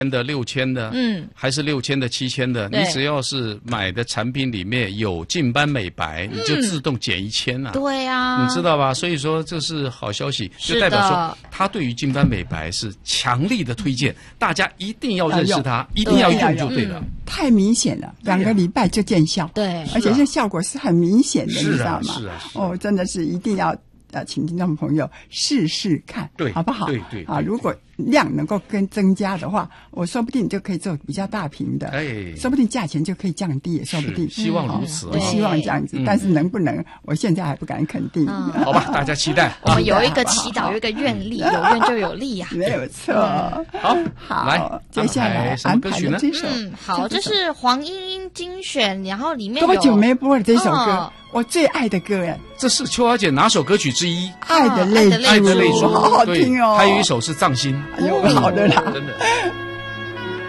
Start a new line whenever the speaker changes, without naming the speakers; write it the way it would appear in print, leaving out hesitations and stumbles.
的、6000的，还是6000的、7000的，你只要是买的产品里面有净斑美白，你就自动减1000啊。
对啊，
你知道吧？所以说这是好消息，就代表说他对于净斑美白是强力的推荐，大家一定要认识它，一定要用就对了。
太明显了，2个礼拜就见效，
对，
而且这效果是很明显的，你知道吗？
是啊，
哦，真的是一定要请听众朋友试试看，
对，
好不好？
对
啊，如果量能够增加的话，我说不定就可以做比较大瓶的，说不定价钱就可以降低，也说不定。
希望如此，
我希望这样子，但是能不能，我现在还不敢肯定。
好吧，大家期待。
我们有一个祈祷，有一个愿力，有愿就有力啊，
没有错。好，
来，
接下来安排的这首，
好，这是黄莺莺精选，然后里面
多久没播了这首歌？我最爱的歌哎，
这是秋华姐哪首歌曲之一？
爱的泪珠，
爱的泪珠，
好好听哦。
还有一首是藏心，
哎呦，好的啦，
真的。